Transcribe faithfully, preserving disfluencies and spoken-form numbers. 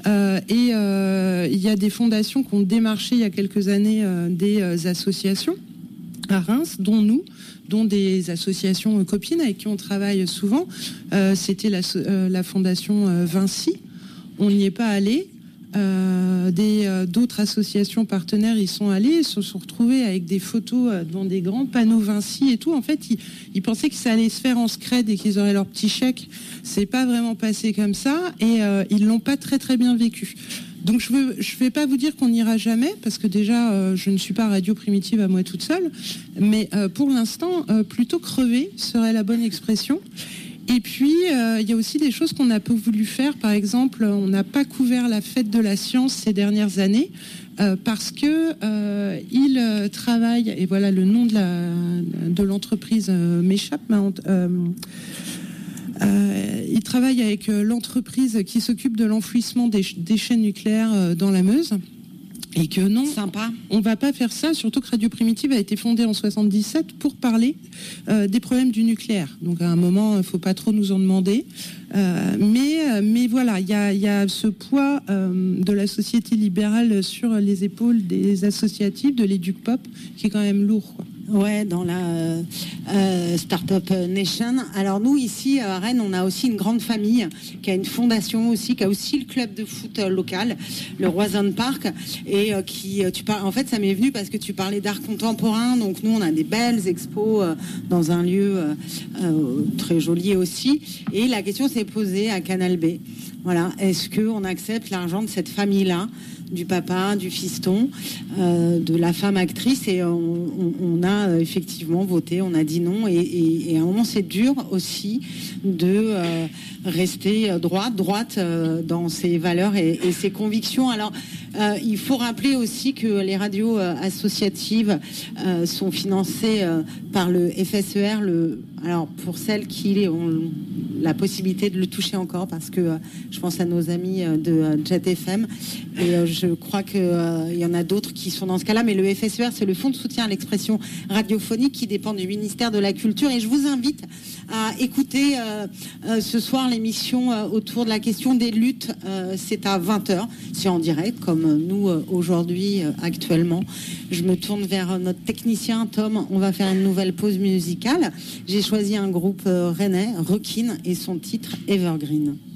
Euh, et euh, il y a des fondations qui ont démarché il y a quelques années euh, des euh, associations à Reims, dont nous, dont des associations euh, copines avec qui on travaille souvent. Euh, c'était la, euh, la fondation euh, Vinci. On n'y est pas allé. Euh, des, euh, d'autres associations partenaires y sont allés, se sont retrouvés avec des photos euh, devant des grands panneaux Vinci et tout. En fait, ils, ils pensaient que ça allait se faire en scred et qu'ils auraient leur petit chèque. C'est pas vraiment passé comme ça et euh, ils l'ont pas très très bien vécu. Donc je veux, je vais pas vous dire qu'on n'ira jamais parce que déjà euh, je ne suis pas radio primitive à moi toute seule, mais euh, pour l'instant euh, plutôt crever serait la bonne expression. Et puis, euh, il y a aussi des choses qu'on a peu voulu faire. Par exemple, on n'a pas couvert la fête de la science ces dernières années euh, parce que euh, il euh, travaille, et voilà le nom de, la, de l'entreprise euh, m'échappe, mais euh, euh, il travaille avec euh, l'entreprise qui s'occupe de l'enfouissement des déchets nucléaires euh, dans la Meuse. Et que non, sympa. On va pas faire ça, surtout que Radio Primitive a été fondée en soixante-dix-sept pour parler euh, des problèmes du nucléaire. Donc à un moment, il faut pas trop nous en demander. Euh, mais, mais voilà, il y a, y a ce poids euh, de la société libérale sur les épaules des associatifs, de l'Educ-Pop, qui est quand même lourd, quoi. Ouais, dans la euh, euh, Startup Nation. Alors nous ici à Rennes, on a aussi une grande famille qui a une fondation aussi, qui a aussi le club de foot euh, local, le Roison Park, et euh, qui euh, tu parles. En fait, ça m'est venu parce que tu parlais d'art contemporain. Donc nous, on a des belles expos euh, dans un lieu euh, euh, très joli aussi. Et la question s'est posée à Canal B. Voilà, est-ce que on accepte l'argent de cette famille-là, du papa, du fiston, euh, de la femme actrice, et on, on, on a euh, effectivement voté, on a dit non, et, et, et à un moment c'est dur aussi de euh, rester droite, droite euh, dans ses valeurs et, et ses convictions. Alors euh, il faut rappeler aussi que les radios euh, associatives euh, sont financées euh, par le F S E R. Le, alors pour celles qui ont la possibilité de le toucher encore, parce que euh, je pense à nos amis de euh, Jet F M, et euh, je crois qu'il euh, y en a d'autres qui sont dans ce cas-là, mais le F S E R, c'est le Fonds de soutien à l'expression radiophonique qui dépend du ministère de la Culture, et je vous invite à écouter euh, euh, ce soir l'émission euh, autour de la question des luttes. Euh, c'est à vingt heures, c'est en direct, comme nous euh, aujourd'hui, euh, actuellement. Je me tourne vers notre technicien, Tom, on va faire une nouvelle pause musicale. J'ai choisi un groupe euh, rennais, Requin, et son titre Evergreen.